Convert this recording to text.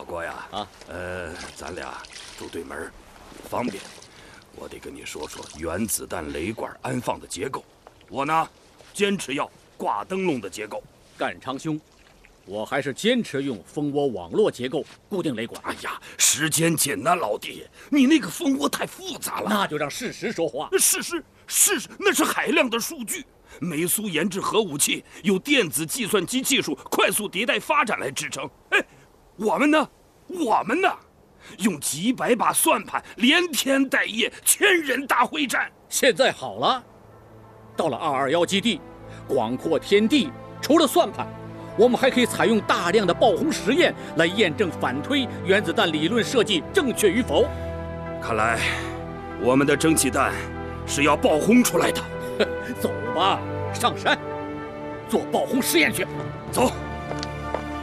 国呀，咱俩住对门，方便。我得跟你说说原子弹雷管安放的结构。我呢，坚持要挂灯笼的结构。 干昌兄，我还是坚持用蜂窝网络结构固定雷管。 哎呀，时间紧呐，老弟，你那个蜂窝太复杂了。 那就让事实说话。 事实，那是海量的数据。美苏研制核武器，有电子计算机技术快速迭代发展来支撑。哎，我们呢？用几百把算盘连天带夜，千人大会战。 现在好了，到了221基地，广阔天地，除了算盘，我们还可以采用大量的爆轰实验来验证反推原子弹理论设计正确与否。 看来，我们的蒸汽弹是要爆轰出来的。 走吧，上山做爆轰实验去。 走。